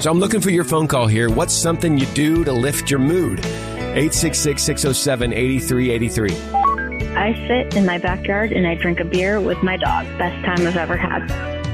So I'm looking for your phone call here. What's something you do to lift your mood? 866-607-8383. I sit in my backyard and I drink a beer with my dog. Best time I've ever had.